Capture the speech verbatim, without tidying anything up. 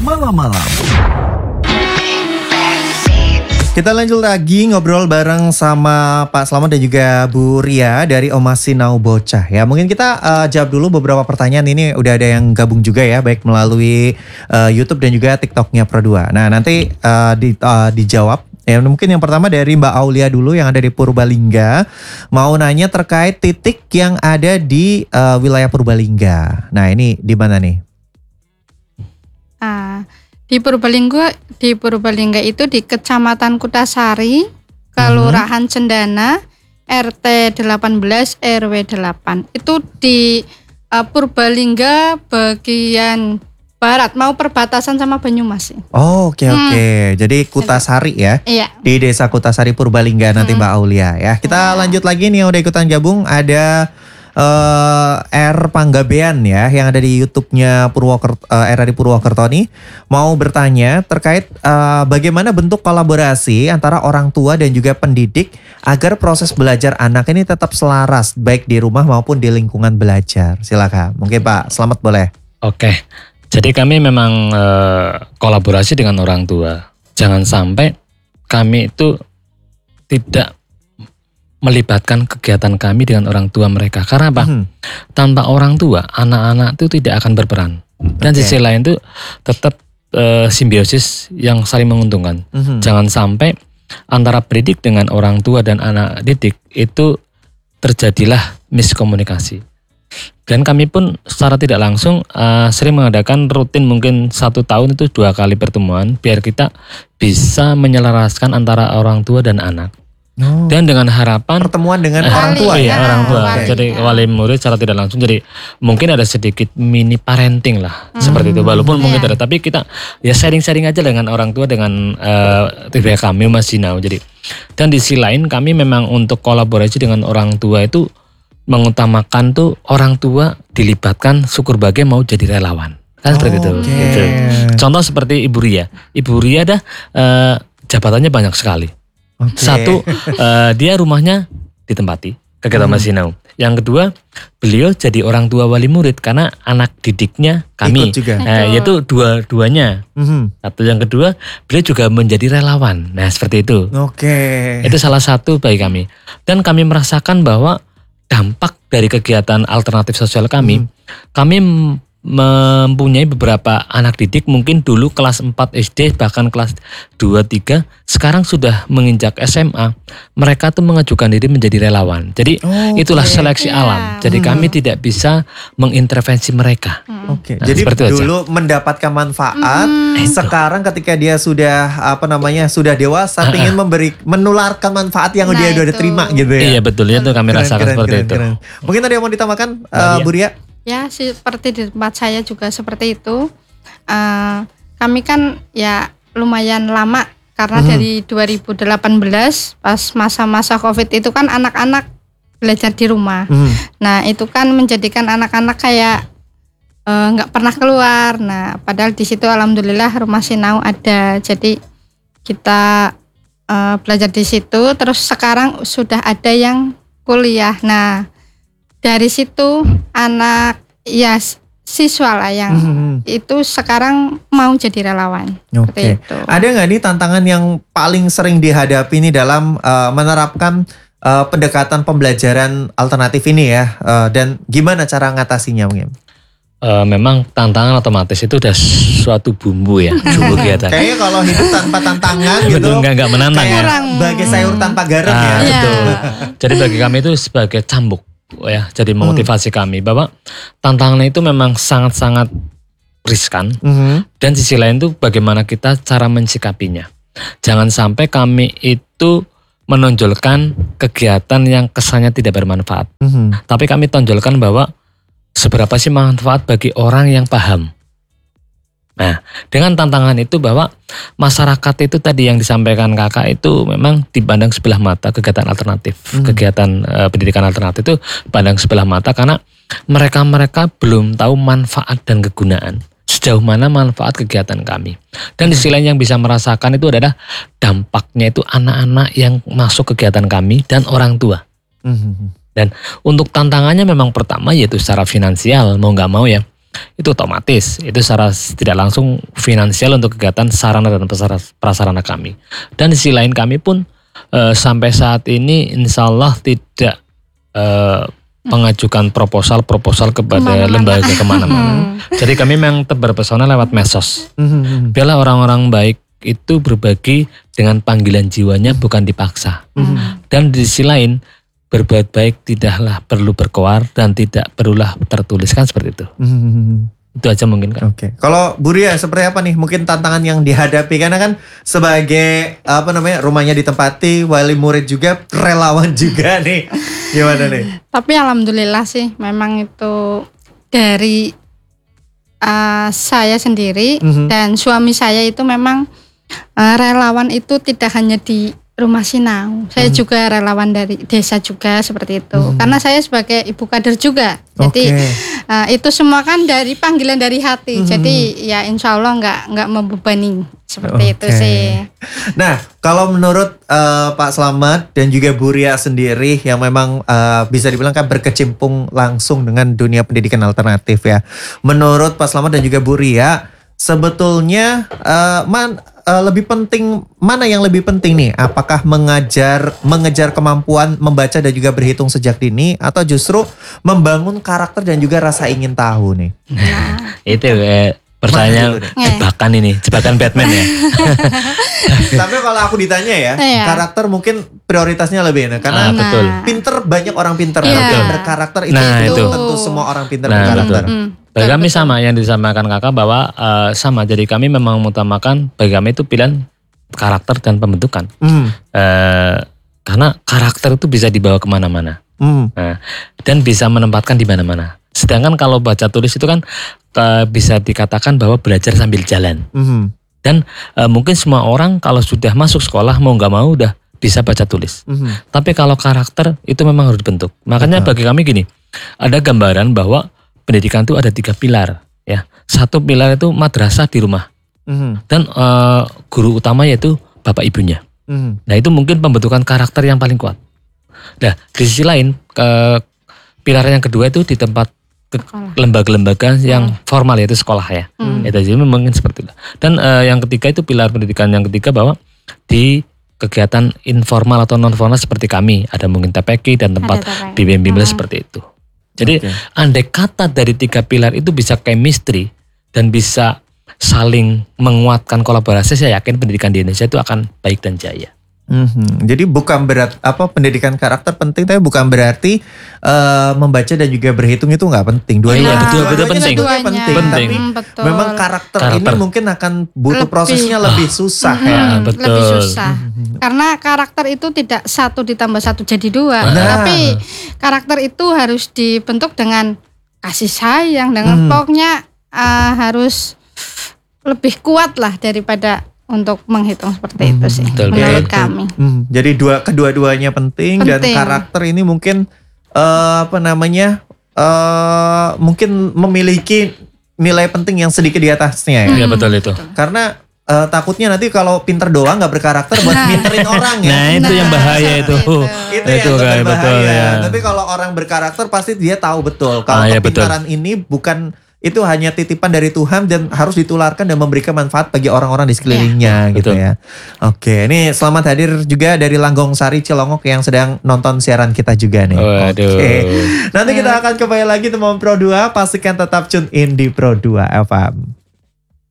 Malam-malam. Kita lanjut lagi ngobrol bareng sama Pak Slamet dan juga Bu Ria dari Oma Sinau Bocah ya. Mungkin kita uh, jawab dulu beberapa pertanyaan. Ini udah ada yang gabung juga ya, baik melalui uh, YouTube dan juga TikToknya Pro dua. Nah nanti uh, di, uh, dijawab. Ya, mungkin yang pertama dari Mbak Aulia dulu yang ada di Purbalingga. Mau nanya terkait titik yang ada di uh, wilayah Purbalingga. Nah ini di mana nih? Ah, di Purbalingga, di Purbalingga itu di Kecamatan Kutasari, Kelurahan Cendana, R T delapan belas R W delapan. Itu di uh, Purbalingga bagian barat, mau perbatasan sama Banyumas. Oh, oke okay, oke. Okay. Hmm. Jadi Kutasari ya. Iya. Di Desa Kutasari Purbalingga nanti hmm. Mbak Aulia ya. Kita ya. lanjut lagi nih yang udah ikutan gabung, ada Uh, R Panggabean ya yang ada di YouTube-nya Purwokerto, uh, R R I Purwokerto nih mau bertanya terkait uh, bagaimana bentuk kolaborasi antara orang tua dan juga pendidik agar proses belajar anak ini tetap selaras baik di rumah maupun di lingkungan belajar. Silakan, mungkin Pak Slamet boleh. Oke, jadi kami memang uh, kolaborasi dengan orang tua. Jangan sampai kami itu tidak melibatkan kegiatan kami dengan orang tua mereka. Karena apa? Hmm. Tanpa orang tua, anak-anak itu tidak akan berperan. Dan okay. sisi lain itu tetap e, simbiosis yang saling menguntungkan. Hmm. Jangan sampai antara pendidik dengan orang tua dan anak didik itu terjadilah miskomunikasi. Dan kami pun secara tidak langsung e, sering mengadakan rutin mungkin satu tahun itu dua kali pertemuan biar kita bisa menyelaraskan antara orang tua dan anak. Oh. Dan dengan harapan pertemuan dengan eh, orang tua ya, ya orang tua. Okay. Jadi wali murid secara tidak langsung. Jadi mungkin ada sedikit mini parenting lah hmm. seperti itu. Walaupun yeah. mungkin ada, tapi kita ya sharing-sharing aja dengan orang tua dengan uh, T V kami Oma Sinau. Jadi dan di sisi lain kami memang untuk kolaborasi dengan orang tua itu mengutamakan tuh orang tua dilibatkan syukur bahagia mau jadi relawan. Kan oh, seperti itu. Okay. Gitu. Contoh seperti Ibu Ria. Ibu Ria dah uh, jabatannya banyak sekali. Okay. Satu, uh, dia rumahnya ditempati kegiatan Oma Sinau. Yang kedua, beliau jadi orang tua wali murid karena anak didiknya kami. Ikut juga. Nah, yaitu dua-duanya. Mm-hmm. Satu, yang kedua, beliau juga menjadi relawan. Nah, seperti itu. Oke. Okay. Itu salah satu bagi kami. Dan kami merasakan bahwa dampak dari kegiatan alternatif sosial kami, mm. kami mempunyai beberapa anak didik mungkin dulu kelas empat S D bahkan kelas dua, tiga sekarang sudah menginjak S M A, mereka tuh mengajukan diri menjadi relawan. Jadi oh, itulah okay. seleksi yeah. alam. Jadi hmm. kami tidak bisa mengintervensi mereka. Hmm. Oke. Okay. Nah, jadi dulu aja. mendapatkan manfaat, hmm. sekarang ketika dia sudah apa namanya sudah dewasa, uh-uh. ingin memberi menularkan manfaat yang nah, dia sudah terima gitu ya. Iya betul, itu kami keren, rasakan keren, seperti keren, itu. Keren. Mungkin ada yang mau ditambahkan, uh, Bu Ria? Ya, seperti di tempat saya juga seperti itu. Uh, kami kan ya lumayan lama karena hmm. dari dua ribu delapan belas pas masa-masa Covid itu kan anak-anak belajar di rumah. Hmm. Nah itu kan menjadikan anak-anak kayak nggak uh, pernah keluar. Nah padahal di situ alhamdulillah Rumah Sinau ada. Jadi kita uh, belajar di situ. Terus sekarang sudah ada yang kuliah. Nah dari situ anak ya siswa lah yang mm-hmm. itu sekarang mau jadi relawan. Oke. Okay. Ada nggak nih tantangan yang paling sering dihadapi nih dalam uh, menerapkan uh, pendekatan pembelajaran alternatif ini ya? Uh, dan gimana cara ngatasinya mungkin? Uh, memang tantangan otomatis itu udah suatu bumbu ya, bumbu kegiatan. Kayaknya kalau hidup tanpa tantangan gitu, betul, nggak, nggak menantang ya. Bagai sayur tanpa garam ah, ya. Betul. Jadi bagi kami itu sebagai cambuk. Ya, jadi memotivasi hmm. kami bahwa tantangan itu memang sangat-sangat riskan hmm. dan sisi lain itu bagaimana kita cara mensikapinya. Jangan sampai kami itu menonjolkan kegiatan yang kesannya tidak bermanfaat, hmm. tapi kami tonjolkan bahwa seberapa sih manfaat bagi orang yang paham. Nah, dengan tantangan itu bahwa masyarakat itu tadi yang disampaikan kakak itu memang dipandang sebelah mata kegiatan alternatif, hmm. kegiatan uh, pendidikan alternatif itu dipandang sebelah mata karena mereka-mereka belum tahu manfaat dan kegunaan. Sejauh mana manfaat kegiatan kami. Dan di sisi lain yang bisa merasakan itu adalah dampaknya itu anak-anak yang masuk kegiatan kami dan orang tua. Hmm. Dan untuk tantangannya memang pertama yaitu secara finansial mau nggak mau ya. itu otomatis itu secara tidak langsung finansial untuk kegiatan sarana dan prasarana kami. Dan di sisi lain kami pun uh, sampai saat ini insya Allah tidak uh, mengajukan proposal-proposal kepada Kemana-mana. lembaga kemana-mana. Jadi kami memang berpesona lewat medsos. Biarlah orang-orang baik itu berbagi dengan panggilan jiwanya, bukan dipaksa. Dan di sisi lain berbuat baik tidaklah perlu berkoar dan tidak perlulah tertuliskan seperti itu. Mm-hmm. Itu aja mungkin kan. Oke. Okay. Kalau Bu Ria seperti apa nih mungkin tantangan yang dihadapi, karena kan sebagai apa namanya rumahnya ditempati, wali murid juga, relawan juga nih. Gimana nih? Tapi alhamdulillah sih memang itu dari uh, saya sendiri Mm-hmm. dan suami saya itu memang uh, relawan itu tidak hanya di Rumah Sinau. Saya hmm. juga relawan dari desa juga seperti itu. Hmm. Karena saya sebagai ibu kader juga. Jadi okay. uh, itu semua kan dari panggilan dari hati. Hmm. Jadi ya insya Allah nggak nggak membebani seperti okay. itu sih. Nah kalau menurut uh, Pak Slamet dan juga Bu Ria sendiri yang memang uh, bisa dibilang kan berkecimpung langsung dengan dunia pendidikan alternatif ya. Menurut Pak Slamet dan juga Bu Ria, sebetulnya uh, man, uh, lebih penting, mana yang lebih penting nih? Apakah mengajar, mengejar kemampuan membaca dan juga berhitung sejak dini, atau justru membangun karakter dan juga rasa ingin tahu nih? Nah, itu eh, pertanyaan jebakan ini, jebakan Batman ya. Tapi kalau aku ditanya ya, iya. karakter mungkin prioritasnya lebih enak karena ah, betul. pinter, banyak orang pinter, iya. tapi berkarakter itu, nah, itu itu tentu semua orang pinter nah, berkarakter. Betul. Bagi kami sama yang disamakan kakak bahwa uh, sama, jadi kami memang mengutamakan bagi kami itu pilihan karakter dan pembentukan. Mm. Uh, karena karakter itu bisa dibawa kemana-mana mm. nah, dan bisa menempatkan di mana-mana. Sedangkan kalau baca tulis itu kan uh, bisa dikatakan bahwa belajar sambil jalan. Mm. Dan uh, mungkin semua orang kalau sudah masuk sekolah mau nggak mau udah bisa baca tulis. Mm. Tapi kalau karakter itu memang harus dibentuk. Makanya Betul. Bagi kami gini, ada gambaran bahwa pendidikan itu ada tiga pilar, ya. Satu pilar itu madrasah di rumah, mm-hmm. dan uh, guru utama yaitu bapak ibunya. Mm-hmm. Nah itu mungkin pembentukan karakter yang paling kuat. Nah di sisi lain, ke pilar yang kedua itu di tempat ke, lembaga-lembaga yang mm. formal yaitu sekolah ya. Mm. Itu jadi mungkin seperti itu. Dan uh, yang ketiga itu pilar pendidikan yang ketiga bahwa di kegiatan informal atau non formal seperti kami ada mungkin T P Q dan tempat bimbel-bimbel mm. seperti itu. Jadi okay. andai kata dari tiga pilar itu bisa chemistry dan bisa saling menguatkan kolaborasi, saya yakin pendidikan di Indonesia itu akan baik dan jaya. Mm-hmm. Jadi bukan berat apa pendidikan karakter penting, tapi bukan berarti uh, membaca dan juga berhitung itu nggak penting. Dua-duanya iya, betul, betul penting. penting. penting. Tapi hmm, betul. memang karakter, karakter ini mungkin akan butuh lebih, prosesnya lebih susah hmm, ya. Betul. Lebih susah. Hmm. Karena karakter itu tidak satu ditambah satu jadi dua, nah. tapi karakter itu harus dibentuk dengan kasih sayang, dengan hmm. pokoknya uh, harus lebih kuat lah daripada untuk menghitung seperti hmm, itu sih, betul, menurut betul. kami. Hmm, jadi dua kedua-duanya penting, penting dan karakter ini mungkin uh, apa namanya uh, mungkin memiliki nilai penting yang sedikit di atasnya ya. Iya hmm, betul itu. Karena uh, takutnya nanti kalau pinter doang nggak berkarakter buat pinterin orang ya. Nah itu nah, yang bahaya itu. Itu, itu yang itu berbahaya. Betul, ya. Tapi kalau orang berkarakter pasti dia tahu betul kalau ah, ya, kepintaran betul. Ini bukan itu hanya titipan dari Tuhan dan harus ditularkan dan memberikan manfaat bagi orang-orang di sekelilingnya ya, gitu betul. Ya. Oke, ini selamat hadir juga dari Langgong Sari Cilongok yang sedang nonton siaran kita juga nih. Waduh. Oke. Nanti kita akan kembali lagi teman Pro dua, pastikan tetap tune in di Pro dua F M.